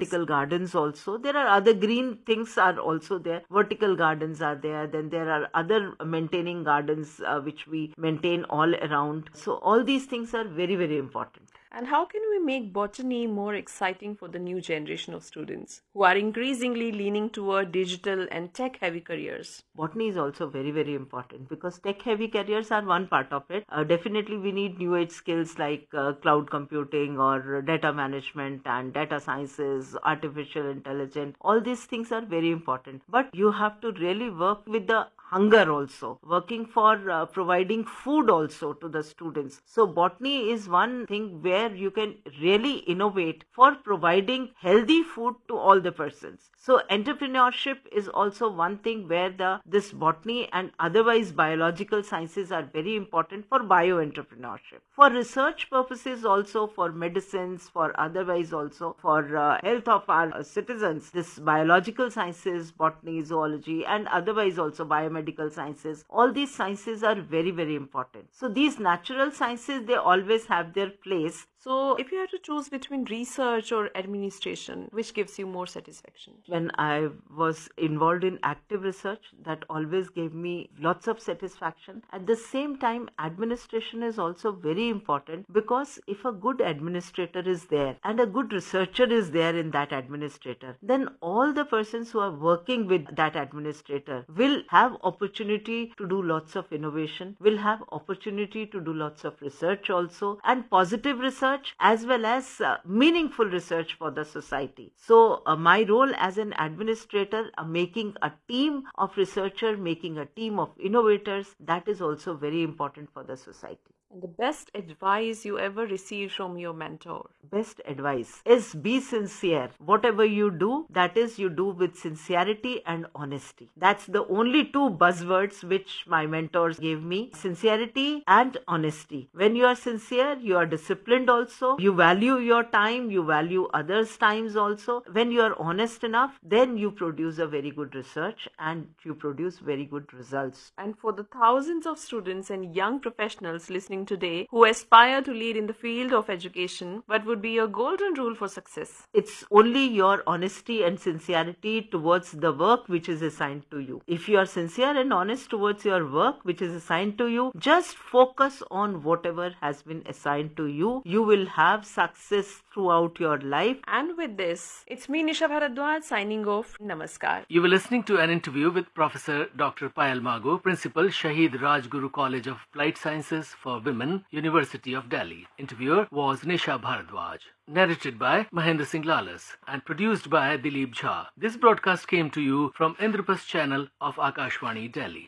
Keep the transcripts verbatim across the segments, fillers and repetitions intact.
vertical gardens also. There are other green things are also there. Vertical gardens are there. Then there are other maintaining gardens uh, which we maintain all around. So all these things are very, very important. And how can we make botany more exciting for the new generation of students who are increasingly leaning toward digital and tech-heavy careers? Botany is also very, very important because tech-heavy careers are one part of it. Uh, definitely, we need new age skills like uh, cloud computing or data management and data sciences, artificial intelligence. All these things are very important. But you have to really work with the hunger also, working for uh, providing food also to the students. So botany is one thing where you can really innovate for providing healthy food to all the persons. So entrepreneurship is also one thing where the this botany and otherwise biological sciences are very important for bio-entrepreneurship. For research purposes also, for medicines, for otherwise also for uh, health of our uh, citizens, this biological sciences, botany, zoology and otherwise also biomedical medical sciences, all these sciences are very, very important. So these natural sciences, they always have their place. So if you had to choose between research or administration, which gives you more satisfaction? When I was involved in active research, that always gave me lots of satisfaction. At the same time, administration is also very important because if a good administrator is there and a good researcher is there in that administrator, then all the persons who are working with that administrator will have opportunity to do lots of innovation, will have opportunity to do lots of research also, and positive research as well as uh, meaningful research for the society. So uh, my role as an administrator, uh, making a team of researchers, making a team of innovators, that is also very important for the society. And the best advice you ever received from your mentor? Best advice is be sincere. Whatever you do, that is you do with sincerity and honesty. That's the only two buzzwords which my mentors gave me. Sincerity and honesty. When you are sincere, you are disciplined also. You value your time, you value others' times also. When you are honest enough, then you produce a very good research and you produce very good results. And for the thousands of students and young professionals listening today who aspire to lead in the field of education, what would be your golden rule for success? It's only your honesty and sincerity towards the work which is assigned to you. If you are sincere and honest towards your work which is assigned to you, just focus on whatever has been assigned to you. You will have success throughout your life. And with this, it's me, Nisha Bharadwaj, signing off. Namaskar. You were listening to an interview with Professor Doctor Payal Mago, Principal, Shahid Rajguru College of Applied Sciences for Women, University of Delhi. Interviewer was Nisha Bharadwaj. Narrated by Mahendra Singh Lalas and produced by Dilip Jha. This broadcast came to you from Indraprasth channel of Akashvani, Delhi.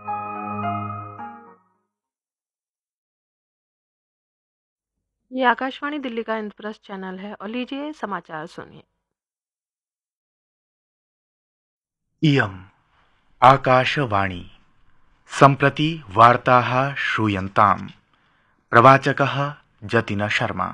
ये आकाशवाणी दिल्ली का Indraprastha channel है और लीजिए समाचार सुनिए। इयम् आकाशवाणी सम्प्रति वार्ताः श्रूयन्ताम्। प्रवाचकः जतिन शर्मा।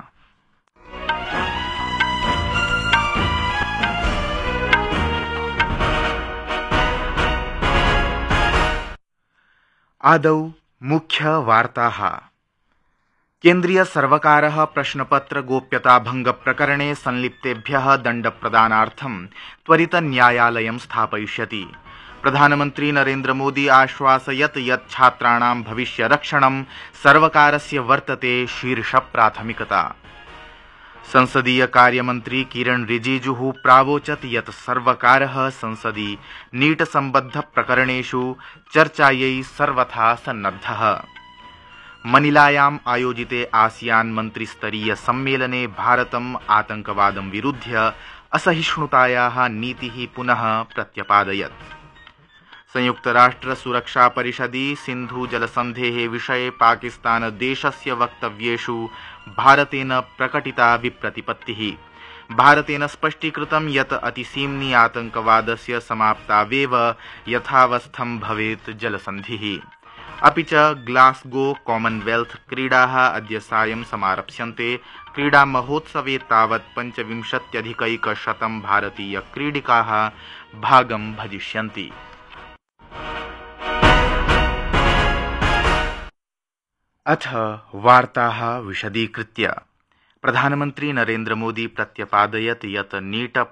आदौ मुख्य वार्ताः। केन्द्रीय सर्वकारः प्रश्नपत्र गोप्यता भंग प्रकरणे संलिप्तेभ्यः दण्डप्रदानार्थं त्वरित न्यायालयं स्थापयिष्यति। प्रधानमन्त्री नरेन्द्र मोदी आश्वासयत् यत् छात्राणां भविष्यरक्षणं सर्वकारस्य वर्तते शीर्ष प्राथमिकता। संसदीय कार्यमन्त्री किरण रिजिजुः प्रावोचत् यत् सर्वकारः संसदि नीट सम्बद्ध प्रकरणेषु चर्चायै सर्वथा सन्नद्धः। मनिलायाम् आयोजिते आसियान मन्त्रिस्तरीय सम्मेलने भारतम् आतंकवादं विरुध्य असहिष्णुतायाः नीतिः पुनः प्रत्यपादयत्। संयुक्त राष्ट्र सुरक्षा परिषदि सिन्धु जलसन्धेः विषये पाकिस्तान देशस्य वक्तव्येषु भारतेन प्रकटिता विप्रतिपत्तिः। भारतेन स्पष्टीकृतं यत् अतिसीम्नि आतंकवादस्य समाप्तावेव यथावस्थं भवेत् जलसन्धिः। अपि च ग्लासगो कॉमनवेल्थ क्रीडाः अद्य सायं समारप्स्यन्ते। क्रीडा महोत्सवे तावत् पञ्चविंशत्यधिकैकशतं भारतीय क्रीडिकाः भागं भजिष्यन्ति। अथ वार्ताः विशदीकृत्य। प्रधानमन्त्री नरेन्द्र मोदी प्रत्यपादयत् यत् नीट